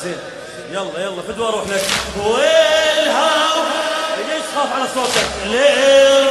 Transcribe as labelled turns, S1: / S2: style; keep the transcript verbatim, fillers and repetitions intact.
S1: زين يلا يلا فدوى اروح لك. والهاو ليش تخاف على صوتك؟ ليه